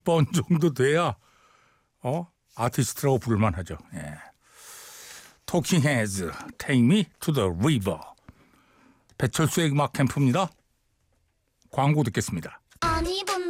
번 정도 돼야 아티스트라고 부를만 하죠. 예. 토킹 헤즈, Take Me to the River. 배철수의 음악 캠프입니다. 광고 듣겠습니다. 안 입은